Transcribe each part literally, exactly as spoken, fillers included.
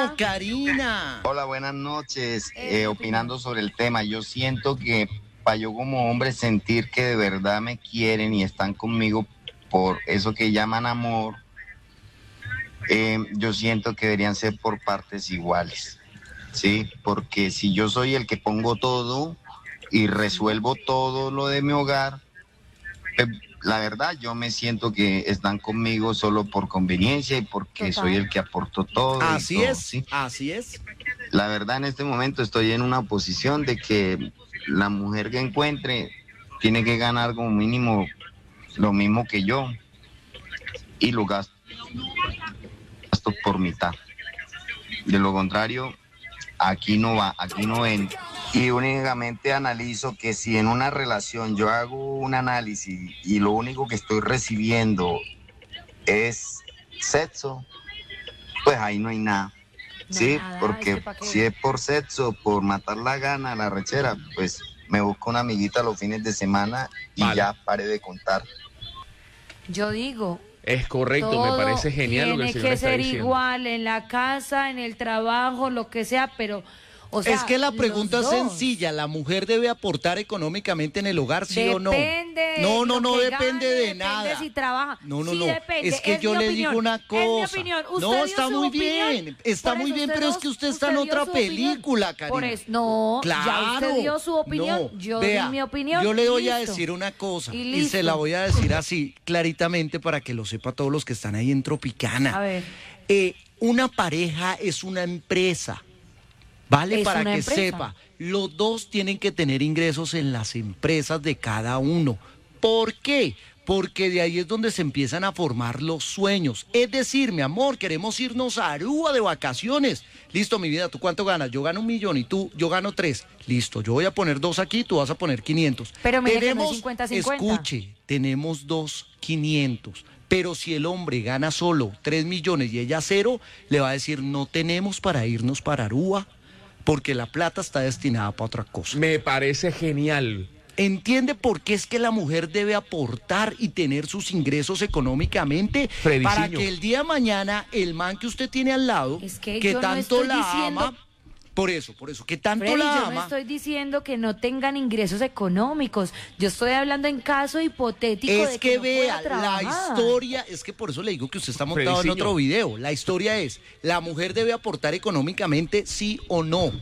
No, Karina. Hola, buenas noches. Eh, opinando sobre el tema, yo siento que para yo como hombre sentir que de verdad me quieren y están conmigo por eso que llaman amor, eh, yo siento que deberían ser por partes iguales, ¿sí? Porque si yo soy el que pongo todo y resuelvo todo lo de mi hogar, eh, la verdad yo me siento que están conmigo solo por conveniencia y porque Total. soy el que aporto todo. Así y todo, es, ¿sí? así es. La verdad en este momento estoy en una posición de que la mujer que encuentre tiene que ganar como mínimo lo mismo que yo y lo gasto, gasto por mitad. De lo contrario, aquí no va, aquí no ven. Y únicamente analizo que si en una relación yo hago un análisis y lo único que estoy recibiendo es sexo, pues ahí no hay nada. Sí, Nada, porque es que pa' qué. si es por sexo, por matar la gana, la rechera, pues me busco una amiguita los fines de semana y Vale. ya pare de contar. Yo digo, Es correcto, todo me parece genial lo que el tiene señor que está ser diciendo. igual en la casa, en el trabajo, lo que sea, pero, o sea, es que la los pregunta es dos. sencilla, ¿la mujer debe aportar económicamente en el hogar, sí o no? Depende. No, no, lo no que depende gane, de depende nada. si trabaja. No, no, Sí, no. depende, Es que es yo mi le opinión, digo una es mi cosa. opinión. Usted No, dio está su muy opinión, bien. Está por muy eso bien, usted pero es dos- que usted está en dio otra su opinión. película, Karina. Por eso, no, Claro. ya usted dio su opinión, No, yo vea, di mi opinión. Yo le voy a listo. decir una cosa Y y, listo. se la voy a decir así claritamente para que lo sepa todos los que están ahí en Tropicana. A ver. Eh, una pareja es una empresa. ¿Vale? Es Para una que empresa. sepa, los dos tienen que tener ingresos en las empresas de cada uno. ¿Por qué? Porque de ahí es donde se empiezan a formar los sueños. Es decir, mi amor, queremos irnos a Aruba de vacaciones. Listo, mi vida, ¿tú cuánto ganas? Yo gano un millón y tú, yo gano tres. Listo, yo voy a poner dos aquí, tú vas a poner quinientos. Pero mire que no es tenemos, cincuenta cincuenta. escuche, tenemos dos quinientos. Pero si el hombre gana solo tres millones y ella cero, le va a decir, no tenemos para irnos para Aruba, porque la plata está destinada para otra cosa. Me parece genial. ¿Entiende por qué es que la mujer debe aportar y tener sus ingresos económicamente? Frediciño. Para que el día de mañana el man que usted tiene al lado, Es que que yo no tanto estoy la diciendo- ama, por eso, por eso, que tanto Freddy, la yo no ama, estoy diciendo que no tengan ingresos económicos. Yo estoy hablando en caso hipotético es de que, que, no vea, pueda trabajar. la historia, es que por eso le digo que usted está montado en Frediciño. otro video. La historia es, la mujer debe aportar económicamente, sí o no.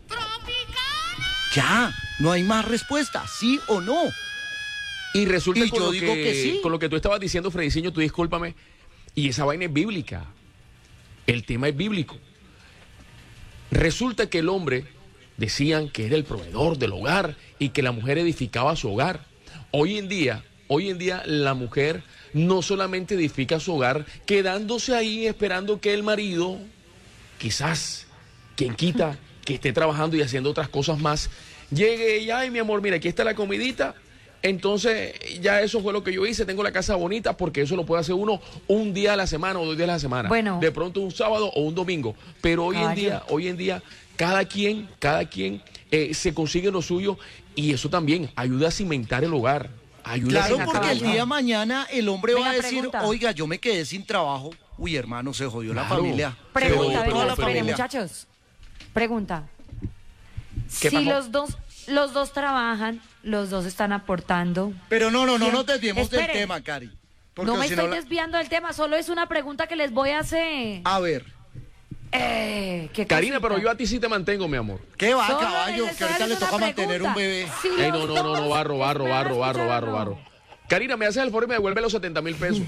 Ya, no hay más respuesta, sí o no. Y resulta Y con, yo lo digo que, que sí. con lo que tú estabas diciendo, Frediciño, tú discúlpame, y esa vaina es bíblica. El tema es bíblico. Resulta que el hombre decían que era el proveedor del hogar y que la mujer edificaba su hogar. Hoy en día, hoy en día la mujer no solamente edifica su hogar, quedándose ahí esperando que el marido, quizás, quien quita, que esté trabajando y haciendo otras cosas más, llegue y, ay, mi amor, mira, aquí está la comidita. Entonces, ya eso fue lo que yo hice, tengo la casa bonita, porque eso lo puede hacer uno un día a la semana o dos días a la semana. Bueno. De pronto un sábado o un domingo. Pero hoy en Caballo. día, hoy en día, cada quien, cada quien eh, se consigue lo suyo y eso también ayuda a cimentar el hogar. Ayuda Claro, a Venga, porque el caballo. día de mañana el hombre Venga, va a decir, pregunta. oiga, yo me quedé sin trabajo. Uy, hermano, se jodió la Claro. familia. Se Pregunta, jodió pero- toda venga, la pero- espere, familia. muchachos. Pregunta. ¿Qué Si pasó? los dos, los dos trabajan, los dos están aportando. Pero no, no, no ¿Quién? nos desviemos del Espere. tema, Cari. Porque No me si estoy la- desviando del tema, solo es una pregunta que les voy a hacer. A ver, Eh, ¿qué Karina, cosita? pero yo a ti sí te mantengo, mi amor. ¿qué va, Solo caballo? les Que ahorita estoy le haciendo toca una mantener un pregunta. bebé. Si Ey, los no, no, no, no, dos- barro, barro, ¿Me van a barro, barro, escuchar o barro, no? barro. Karina, me haces el favor y me devuelve los setenta mil pesos.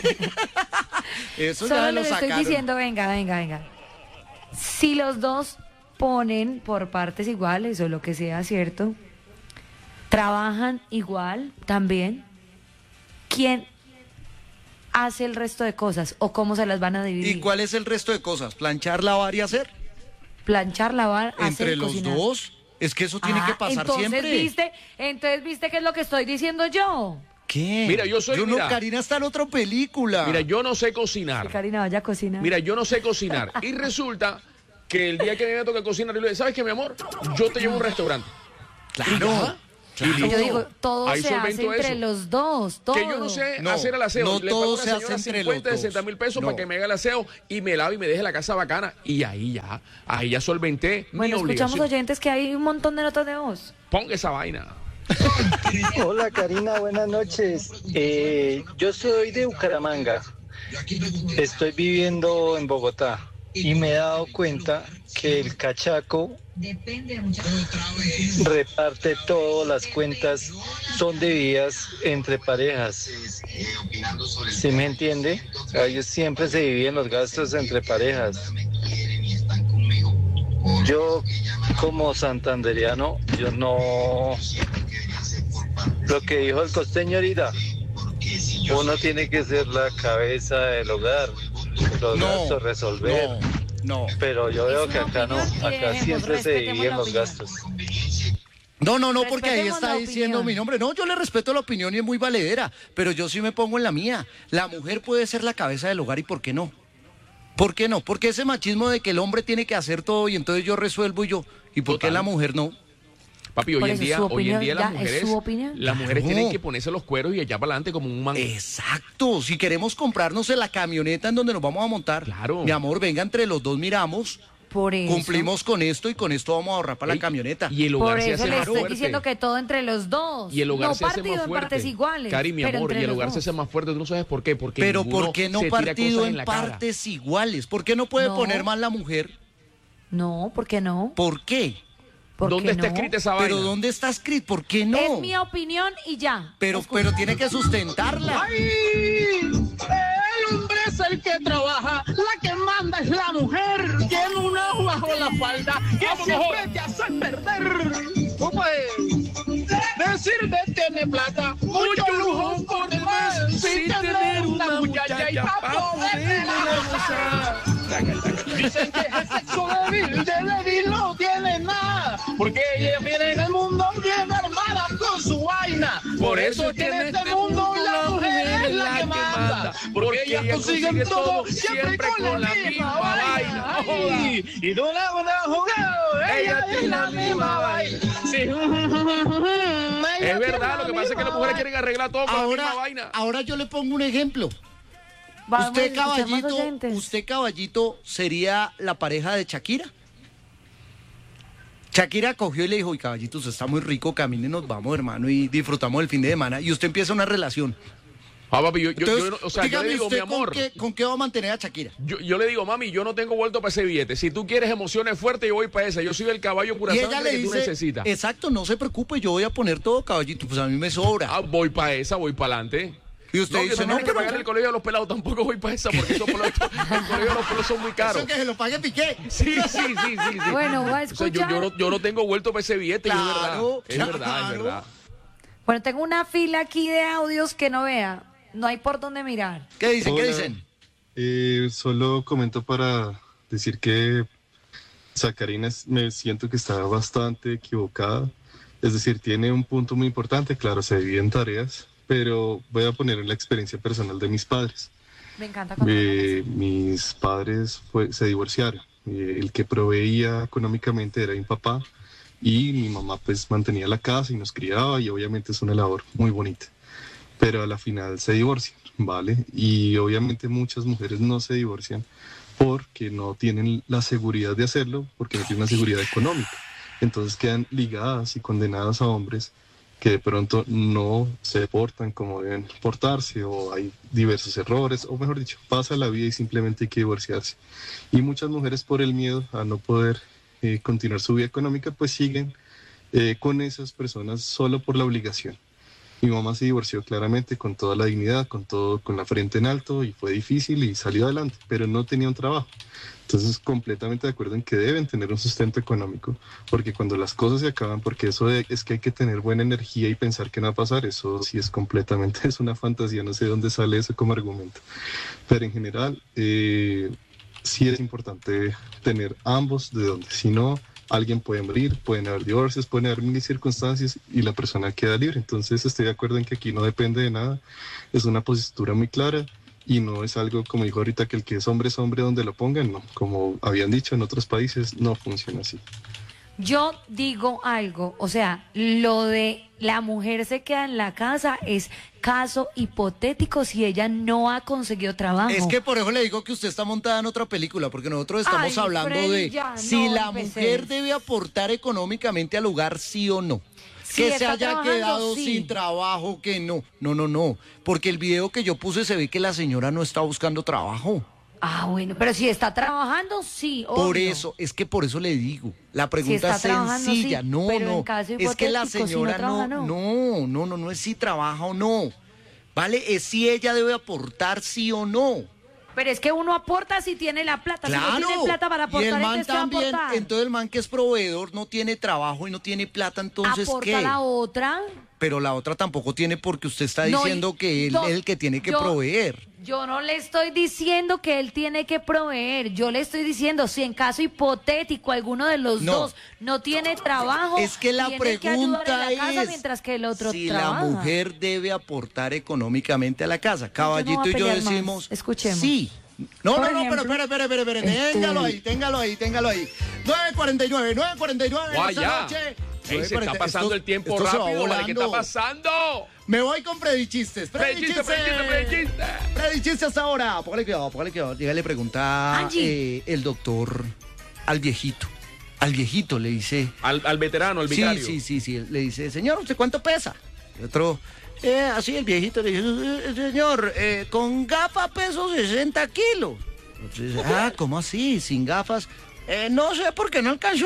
Eso ya Solo lo les estoy sacaron. diciendo, venga, venga, venga. Si los dos ponen por partes iguales o lo que sea, ¿cierto? Trabajan igual también. ¿Quién hace el resto de cosas o cómo se las van a dividir? ¿Y cuál es el resto de cosas? ¿Planchar, lavar y hacer? Planchar, lavar, hacer Entre y los cocinar. dos. Es que eso tiene Ah, que pasar entonces, siempre. ¿viste? Entonces, ¿viste qué es lo que estoy diciendo yo? ¿Qué? Mira, yo soy- Yo no, mira. Karina está en otra película. Mira, yo no sé Que cocinar. Karina vaya a cocinar. Mira, yo no sé cocinar. Y resulta que el día que a mí me toca cocinar, yo le digo, ¿sabes qué, mi amor? Yo te llevo a un restaurante. Claro. Claro. Yo digo, todo Ahí se hace solvento entre eso. los dos, todo. Que yo no sé No, hacer el aseo. no Le todo pago a una se hace señora entre cincuenta, los dos. sesenta mil pesos No. para que me haga el aseo y me lave y me deje la casa bacana. Y ahí ya, ahí ya solventé Bueno, mi escuchamos obligación. oyentes que hay un montón de notas de voz. Ponga esa vaina. Hola Karina, buenas noches. Eh, yo soy de Bucaramanga. Estoy viviendo en Bogotá y me he dado cuenta que el cachaco reparte todas las cuentas, son divididas entre parejas. ¿Sí me entiende? Ellos siempre se dividen los gastos entre parejas. Yo, como santandereano, yo no... Lo que dijo el costeño ahorita, uno tiene que ser la cabeza del hogar, los No, gastos resolver. No, no. Pero yo veo Es que una acá no, opinión y acá dejemos, siempre se respetemos dividen la los opinión. gastos. No, no, no, porque ahí Respetemos está la diciendo opinión. mi nombre. No, yo le respeto la opinión y es muy valedera, pero yo sí me pongo en la mía. La mujer puede ser la cabeza del hogar y ¿por qué no? ¿Por qué no? Porque ese machismo de que el hombre tiene que hacer todo y entonces yo resuelvo y yo. ¿Y por qué Total. la mujer no? Papi, hoy Por en eso, día, su hoy en opinión día las ya es mujeres, su opinión. las mujeres Claro. tienen que ponerse los cueros y echar para adelante como un man. Exacto. Si queremos comprarnos en la camioneta en donde nos vamos a montar, Claro. mi amor, venga, entre los dos miramos, Por eso. cumplimos con esto y con esto vamos a ahorrar para Ey, la camioneta. Y el Por hogar se eso hace le más estoy fuerte. diciendo que todo entre los dos. Y el hogar no se hace partido más en fuerte. partes iguales. Cari, mi pero amor, entre y el los hogar se dos. hace más fuerte. Tú no sabes por qué. Porque Pero ninguno ¿por qué no se tira partido cosas en la cara. partes iguales? ¿Por qué no puede No. poner más la mujer? No, ¿por qué no? ¿Por qué? ¿Por ¿Dónde qué está no? escrita esa vaina? Pero ¿dónde está escrito? ¿Por qué no? Es mi opinión y ya. Pero, Escucha. pero tiene que sustentarla. El hombre es el que trabaja, la que manda es la mujer. Tiene un ojo bajo la falda que siempre te hace perder. Tú puedes decirte tiene plata, mucho lujo por demás, sin tener una muchacha y para poderla gozar. Dicen que es sexo débil, de débil no tiene nada, porque ella viene en el mundo bien armada con su vaina. Por eso es que en este mundo la mujer es la que manda, porque ella consigue todo siempre con la misma vaina. Ay, y de una buena jugada, ella tiene la misma vaina. Sí. Es verdad, lo que pasa es que las mujeres quieren arreglar todo con la Ahora, misma vaina. ahora yo le pongo un ejemplo. Vamos a Usted, escuchar más caballito, oyentes. usted, caballito, sería la pareja de Shakira. Shakira cogió y le dijo, "Uy, caballito, usted está muy rico, camine, nos vamos, hermano, y disfrutamos el fin de semana." Y usted empieza una relación. Ah, papi, yo, yo, Entonces, yo no- o sea, yo dígame le digo, mi usted amor, ¿con qué, con qué va a mantener a Shakira? yo, yo le digo, mami, yo no tengo vuelto para ese billete. Si tú quieres emociones fuertes, yo voy para esa. Yo soy el caballo pura Y ella sangre le que tú dice, necesitas. exacto, no se preocupe, yo voy a poner todo, caballito, pues a mí me sobra. Ah, voy para esa, voy para adelante. Y usted no, dice, que no, no, que pero- pagar el colegio de los pelados, tampoco voy para esa, porque esos pelados, el colegio de los pelados son muy caros. Eso que se lo pague Piqué. Sí, sí, sí, sí, sí. Bueno, voy a O sea, yo, escuchar. yo, no, yo no tengo vuelto para ese billete, y es verdad. Claro, Es verdad, es claro. verdad. Bueno, tengo una fila aquí de audios que no vea. No hay por dónde mirar. ¿Qué dicen? ¿Qué Hola. dicen? Eh, solo comento para decir que o sea, Karina es- me siento que está bastante equivocada. Es decir, tiene un punto muy importante, claro, se dividen tareas, pero voy a poner en la experiencia personal de mis padres. Me encanta cuando Eh, mis padres fue- se divorciaron. Eh, el que proveía económicamente era mi papá y mi mamá pues mantenía la casa y nos criaba y obviamente es una labor muy bonita. Pero a la final se divorcian, ¿vale? Y obviamente muchas mujeres no se divorcian porque no tienen la seguridad de hacerlo, porque no tienen una seguridad económica. Entonces quedan ligadas y condenadas a hombres que de pronto no se portan como deben portarse, o hay diversos errores, o mejor dicho, pasa la vida y simplemente hay que divorciarse. Y muchas mujeres, por el miedo a no poder eh, continuar su vida económica, pues siguen eh, con esas personas solo por la obligación. Mi mamá se divorció claramente con toda la dignidad, con todo, con la frente en alto, y fue difícil y salió adelante, pero no tenía un trabajo. Entonces, completamente de acuerdo en que deben tener un sustento económico, porque cuando las cosas se acaban, porque eso de- es que hay que tener buena energía y pensar que no va a pasar, eso sí es completamente, es una fantasía, no sé de dónde sale eso como argumento. Pero en general, eh, sí es importante tener ambos de donde, si no, alguien puede morir, pueden haber divorcios, pueden haber mil circunstancias y la persona queda libre. Entonces estoy de acuerdo en que aquí no depende de nada, es una postura muy clara y no es algo, como dijo ahorita, que el que es hombre es hombre donde lo pongan, no. Como habían dicho en otros países, no funciona así. Yo digo algo, o sea, lo de la mujer se queda en la casa es caso hipotético si ella no ha conseguido trabajo. Es que por eso le digo que usted está montada en otra película, porque nosotros estamos Ay, hablando Freddy, de ya, si no la empecé. mujer debe aportar económicamente al hogar, sí o no. Si Que se está haya trabajando, quedado sí. sin trabajo, que no. No, no, no. Porque el video que yo puse se ve que la señora no está buscando trabajo. Ah, bueno, pero si está trabajando, sí, obvio. Por eso, es que por eso le digo. La Si pregunta está es trabajando, sencilla. sí, no, pero no. en caso Es que la hipotético, si no señora trabaja, no, no. no, no, no, no es si trabaja o no. ¿Vale? Es si ella debe aportar sí o no. Pero es que uno aporta si tiene la plata. Si no tiene plata para y aportar, el man entonces ¿qué va a también, aportar? entonces el man que es proveedor no tiene trabajo y no tiene plata, entonces Aporta ¿qué? la otra. Pero la otra tampoco tiene porque usted está No, diciendo y- que él no, es el que tiene que yo- proveer. Yo no le estoy diciendo que él tiene que proveer. Yo le estoy diciendo si en caso hipotético alguno de los No. dos no tiene trabajo, Es que la tiene que ayudar en pregunta la casa es mientras que el otro si trabaja. la mujer debe aportar económicamente a la casa. yo no Caballito voy a y yo pelear más. decimos Escuchemos. sí. No, Por no, no, pero ejemplo, espere, espere, espere, espere. este- Téngalo ahí, téngalo ahí, téngalo ahí. nueve cuarenta y nueve, nueve cuarenta y nueve Guau, esta ya. noche. Ey, se está Esto- pasando el tiempo esto se va rápido, ¿vale? ¿Qué está volando. pasando? Me voy con Freddy Chistes. Freddy chiste, Freddy chiste, Freddy chiste. Freddy Chistes hasta ahora. Póngale cuidado, póngale cuidado. Llega y le pregunta Angie. eh, el doctor al viejito. Al viejito le dice... Al, al veterano, al Sí, vicario. sí, sí, sí. Le dice, señor, ¿usted cuánto pesa? Y otro, eh, así el viejito le dice, "Eh, señor, eh, con gafas peso sesenta kilos. Entonces, ah, ¿cómo así? ¿Sin gafas? "Eh, no sé por qué no alcanzó.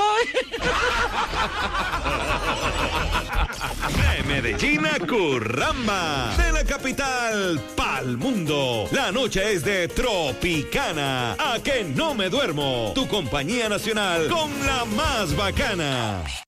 De Medellín a Curramba, de la capital pa'l mundo. La noche es de Tropicana. A que no me duermo. Tu compañía nacional con la más bacana.